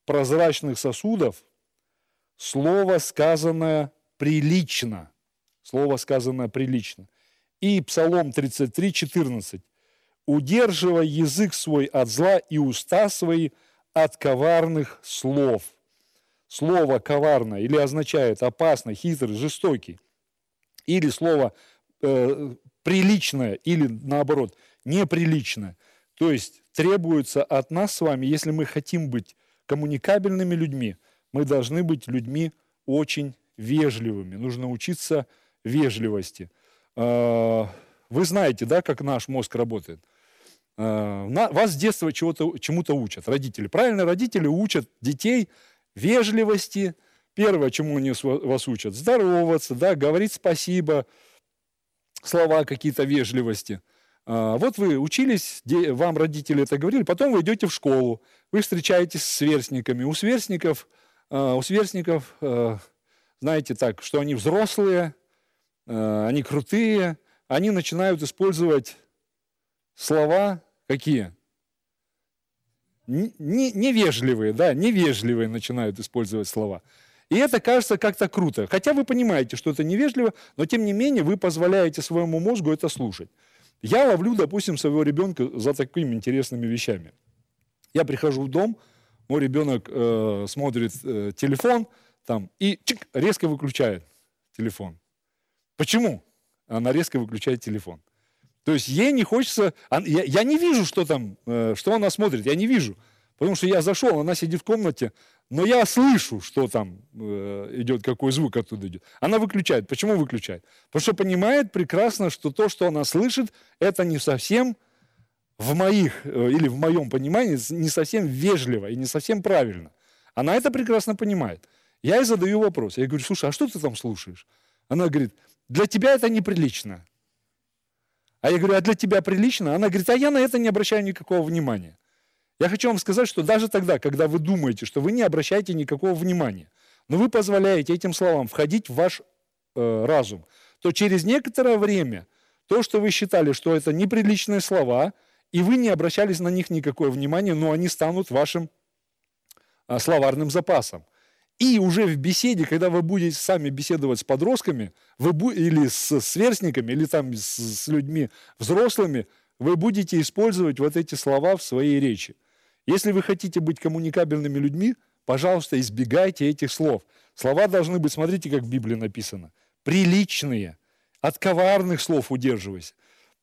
прозрачных сосудов слово, сказанное прилично. Слово, сказанное прилично. И Псалом 33, 14. «Удерживай язык свой от зла и уста свои от коварных слов». Слово «коварное» или означает опасный, хитрый, жестокий. Или слово «приличное» или, наоборот, «неприличное». То есть требуется от нас с вами, если мы хотим быть коммуникабельными людьми, мы должны быть людьми очень вежливыми. Нужно учиться вежливости. Вы знаете, да, как наш мозг работает? Вас с детства чему-то учат, родители. Правильно, родители учат детей вежливости. Первое, чему они вас учат, здороваться, да, говорить спасибо, слова какие-то вежливости. Вот вы учились, вам родители это говорили, потом вы идете в школу, вы встречаетесь с сверстниками. У сверстников, знаете так, что они взрослые, они крутые, они начинают использовать слова какие? Невежливые, да, невежливые начинают использовать слова. И это кажется как-то круто. Хотя вы понимаете, что это невежливо, но тем не менее вы позволяете своему мозгу это слушать. Я ловлю, допустим, своего ребенка за такими интересными вещами. Я прихожу в дом, мой ребенок смотрит телефон там, и чик, резко выключает телефон. Почему? Она резко выключает телефон. То есть ей не хочется... Я не вижу, что там, что она смотрит, я не вижу. Потому что я зашел, она сидит в комнате, но я слышу, что там идет, какой звук оттуда идет. Она выключает. Почему выключает? Потому что понимает прекрасно, что то, что она слышит, это не совсем в моем понимании, не совсем вежливо и не совсем правильно. Она это прекрасно понимает. Я ей задаю вопрос. Я говорю, слушай, а что ты там слушаешь? Она говорит, для тебя это неприлично. А я говорю, а для тебя прилично? Она говорит, а я на это не обращаю никакого внимания. Я хочу вам сказать, что даже тогда, когда вы думаете, что вы не обращаете никакого внимания, но вы позволяете этим словам входить в ваш разум, то через некоторое время то, что вы считали, что это неприличные слова, и вы не обращались на них никакое внимание, но они станут вашим словарным запасом. И уже в беседе, когда вы будете сами беседовать с подростками, или с сверстниками, или там с людьми взрослыми, вы будете использовать вот эти слова в своей речи. Если вы хотите быть коммуникабельными людьми, пожалуйста, избегайте этих слов. Слова должны быть, смотрите, как в Библии написано, приличные, от коварных слов удерживайся.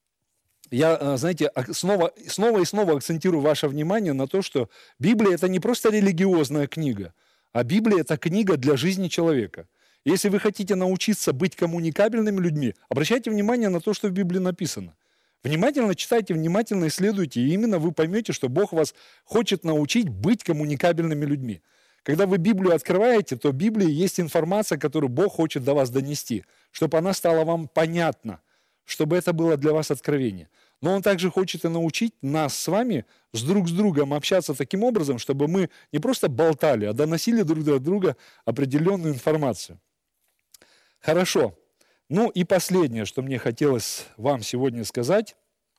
Я, знаете, снова и снова акцентирую ваше внимание на то, что Библия – это не просто религиозная книга, а Библия – это книга для жизни человека. Если вы хотите научиться быть коммуникабельными людьми, обращайте внимание на то, что в Библии написано. Внимательно читайте, внимательно исследуйте, и именно вы поймете, что Бог вас хочет научить быть коммуникабельными людьми. Когда вы Библию открываете, то в Библии есть информация, которую Бог хочет до вас донести, чтобы она стала вам понятна, чтобы это было для вас откровение. Но Он также хочет и научить нас с вами друг с другом общаться таким образом, чтобы мы не просто болтали, а доносили друг до друга определенную информацию. Хорошо. Ну и последнее, что мне хотелось вам сегодня сказать.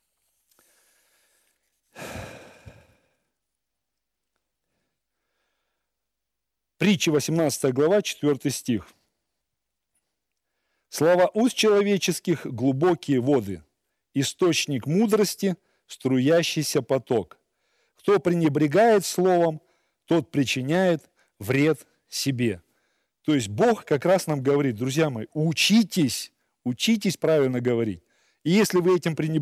Притча 18 глава, 4 стих. «Слова уст человеческих – глубокие воды, источник мудрости – струящийся поток. Кто пренебрегает словом, тот причиняет вред себе». То есть Бог как раз нам говорит, друзья мои, учитесь правильно говорить. И если вы этим пренебрегаете,